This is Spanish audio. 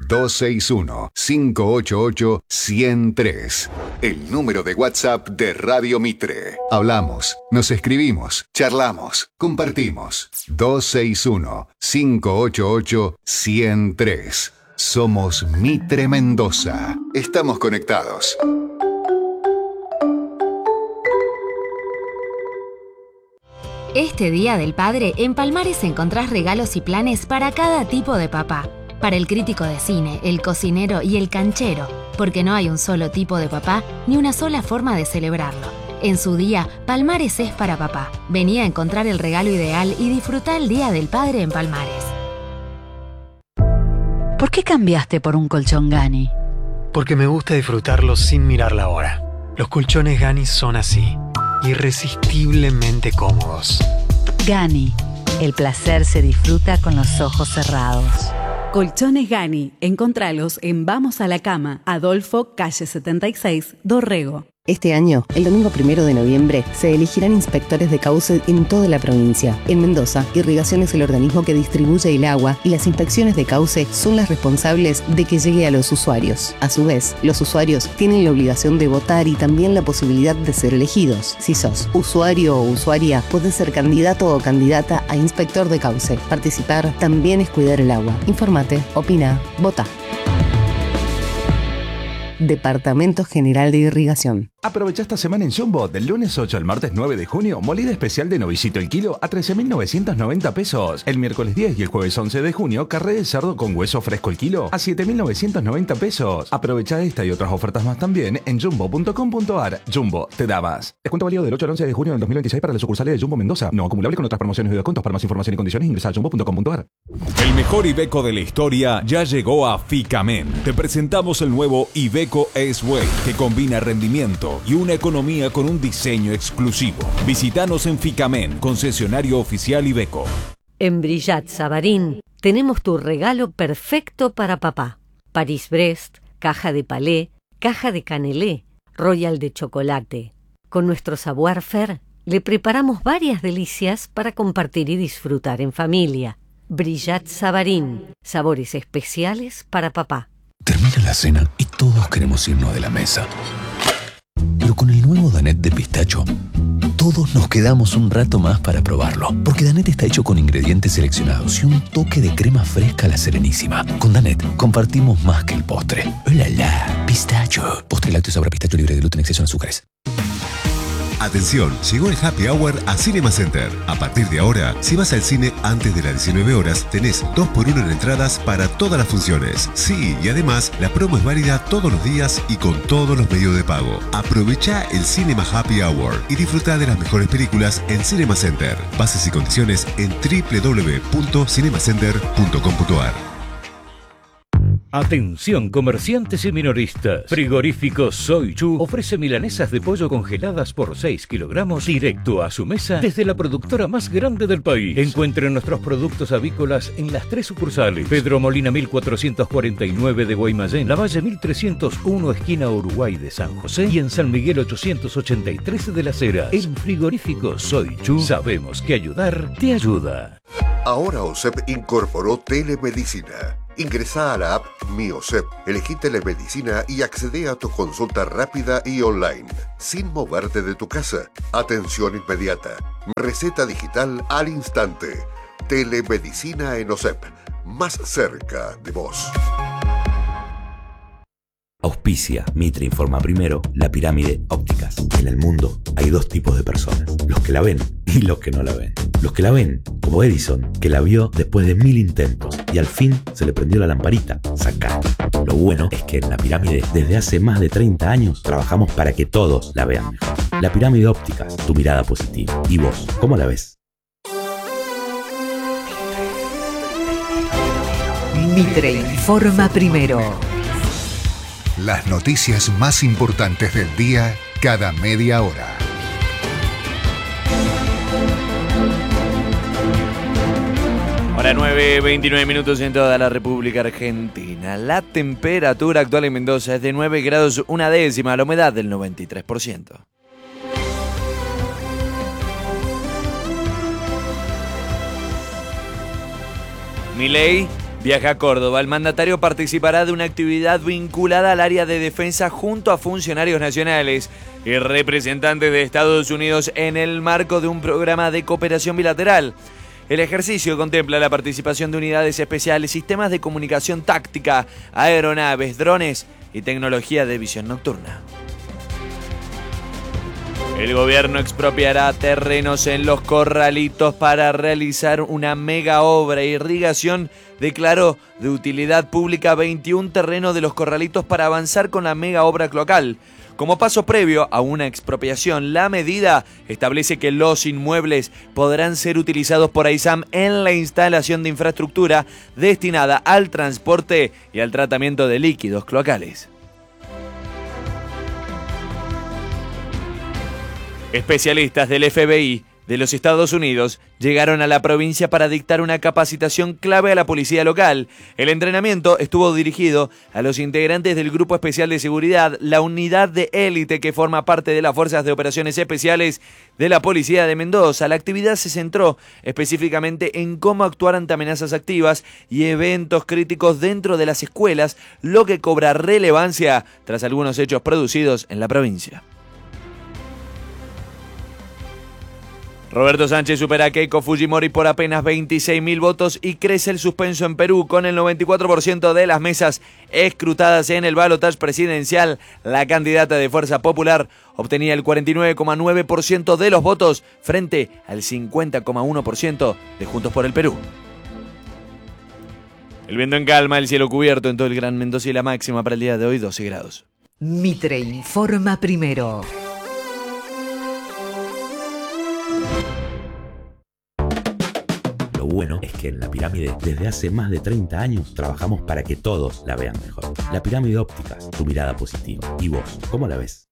261-588-1003. El número de WhatsApp de Radio Mitre. Hablamos, nos escribimos, charlamos, compartimos. 261-588-1003. Somos Mitre Mendoza. Estamos conectados. Este Día del Padre, en Palmares encontrás regalos y planes para cada tipo de papá. Para el crítico de cine, el cocinero y el canchero, porque no hay un solo tipo de papá ni una sola forma de celebrarlo. En su día, Palmares es para papá. Vení a encontrar el regalo ideal y disfrutá el Día del Padre en Palmares. ¿Por qué cambiaste por un colchón Gani? Porque me gusta disfrutarlo sin mirar la hora. Los colchones Gani son así, irresistiblemente cómodos. Gani, el placer se disfruta con los ojos cerrados. Colchones Gani, encontralos en Vamos a la Cama, Adolfo, calle 76, Dorrego. Este año, el domingo 1 de noviembre, se elegirán inspectores de cauce en toda la provincia. En Mendoza, Irrigación es el organismo que distribuye el agua y las inspecciones de cauce son las responsables de que llegue a los usuarios. A su vez, los usuarios tienen la obligación de votar y también la posibilidad de ser elegidos. Si sos usuario o usuaria, podés ser candidato o candidata a inspector de cauce. Participar también es cuidar el agua. Informate, opina, vota. Departamento General de Irrigación. Aprovecha esta semana en Jumbo, del lunes 8 al martes 9 de junio, molida especial de novillito el kilo a 13.990 pesos. El miércoles 10 y el jueves 11 de junio, carré de cerdo con hueso fresco el kilo a 7.990 pesos. Aprovecha esta y otras ofertas más también en jumbo.com.ar. Jumbo, te da más. Descuento válido del 8 al 11 de junio del 2026 para las sucursales de Jumbo Mendoza. No acumulable con otras promociones y descuentos. Para más información y condiciones ingresa a jumbo.com.ar. El mejor Iveco de la historia ya llegó a Ficamen. Te presentamos el nuevo Iveco S-Way, que combina rendimiento y una economía con un diseño exclusivo. Visítanos en Ficamen, concesionario oficial Iveco. En Brillat Savarín tenemos tu regalo perfecto para papá. Paris-Brest, caja de palé, caja de canelé, royal de chocolate. Con nuestro savoir-faire le preparamos varias delicias para compartir y disfrutar en familia. Brillat Savarín, sabores especiales para papá. Termina la cena y todos queremos irnos de la mesa. Pero con el nuevo Danette de pistacho, todos nos quedamos un rato más para probarlo. Porque Danette está hecho con ingredientes seleccionados y un toque de crema fresca a la Serenísima. Con Danette compartimos más que el postre. ¡Oh, la, la! Pistacho. Postre lácteo sabor a pistacho libre de gluten, exceso en azúcares. Atención, llegó el Happy Hour a Cinema Center. A partir de ahora, si vas al cine antes de las 19 horas, tenés 2x1 en entradas para todas las funciones. Sí, y además, la promo es válida todos los días y con todos los medios de pago. Aprovecha el Cinema Happy Hour y disfruta de las mejores películas en Cinema Center. Bases y condiciones en www.cinemacenter.com.ar. Atención comerciantes y minoristas. Frigorífico Soy Chu ofrece milanesas de pollo congeladas por 6 kilogramos directo a su mesa desde la productora más grande del país. Encuentren nuestros productos avícolas en las 3 sucursales: Pedro Molina 1449 de Guaymallén, Lavalle 1301 esquina Uruguay de San José y en San Miguel 883 de Las Heras. En Frigorífico Soy Chu sabemos que ayudar te ayuda. Ahora OSEP incorporó telemedicina. Ingresá a la app Mi OSEP, elegí telemedicina y accede a tu consulta rápida y online, sin moverte de tu casa. Atención inmediata, receta digital al instante. Telemedicina en OSEP, más cerca de vos. Auspicia Mitre Informa Primero, La Pirámide Ópticas. En el mundo hay dos tipos de personas: los que la ven y los que no la ven. Los que la ven, como Edison, que la vio después de 1000 intentos y al fin se le prendió la lamparita. Sacá. Lo bueno es que en La Pirámide, desde hace más de 30 años, trabajamos para que todos la vean mejor. La Pirámide Ópticas, tu mirada positiva. ¿Y vos, cómo la ves? Mitre Informa Primero. Las noticias más importantes del día cada media hora. Hora 9:29 minutos en toda la República Argentina. La temperatura actual en Mendoza es de 9 grados una décima, la humedad del 93%. Milei Viaja a Córdoba. El mandatario participará de una actividad vinculada al área de defensa junto a funcionarios nacionales y representantes de Estados Unidos en el marco de un programa de cooperación bilateral. El ejercicio contempla la participación de unidades especiales, sistemas de comunicación táctica, aeronaves, drones y tecnología de visión nocturna. El gobierno expropiará terrenos en Los Corralitos para realizar una mega obra de irrigación. Declaró de utilidad pública 21 terrenos de Los Corralitos para avanzar con la mega obra cloacal. Como paso previo a una expropiación, la medida establece que los inmuebles podrán ser utilizados por AISAM en la instalación de infraestructura destinada al transporte y al tratamiento de líquidos cloacales. Especialistas del FBI de los Estados Unidos llegaron a la provincia para dictar una capacitación clave a la policía local. El entrenamiento estuvo dirigido a los integrantes del Grupo Especial de Seguridad, la unidad de élite que forma parte de las Fuerzas de Operaciones Especiales de la Policía de Mendoza. La actividad se centró específicamente en cómo actuar ante amenazas activas y eventos críticos dentro de las escuelas, lo que cobra relevancia tras algunos hechos producidos en la provincia. Roberto Sánchez supera a Keiko Fujimori por apenas 26.000 votos y crece el suspenso en Perú. Con el 94% de las mesas escrutadas en el balotaje presidencial, la candidata de Fuerza Popular obtenía el 49,9% de los votos frente al 50,1% de Juntos por el Perú. El viento en calma, el cielo cubierto en todo el Gran Mendoza y la máxima para el día de hoy 12 grados. Mitre informa primero. Lo bueno es que en La Pirámide, desde hace más de 30 años, trabajamos para que todos la vean mejor. La Pirámide Ópticas, tu mirada positiva. ¿Y vos, cómo la ves?